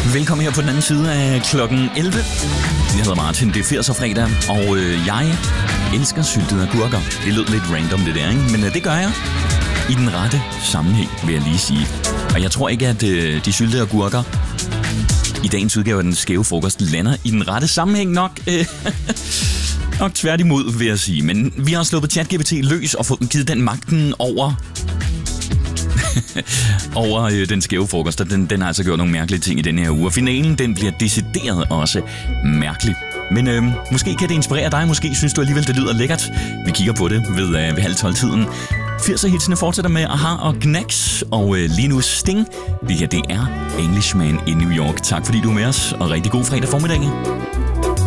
Velkommen her på den anden side af klokken 11. Jeg hedder Martin, det er 80'er fredag, og jeg elsker syltede agurker. Det lød lidt random det der, ikke? Men det gør jeg i den rette sammenhæng, vil jeg lige sige. Og jeg tror ikke, at de syltede agurker i dagens udgave af den skæve frokost lander i den rette sammenhæng nok. Nok tværtimod, vil jeg sige. Men vi har sluppet ChatGPT løs og fået givet den magten over den skæve frokost. Den har altså gjort nogle mærkelige ting i denne her uge. Og finalen, den bliver decideret også mærkelig. Men måske kan det inspirere dig. Måske synes du alligevel, det lyder lækkert. Vi kigger på det ved 11:30-tiden. 80'er-hitsene fortsætter med Aha og Knacks. Og lige nu Sting. Det her, det er Englishman i New York. Tak fordi du er med os, og rigtig god fredag formiddag.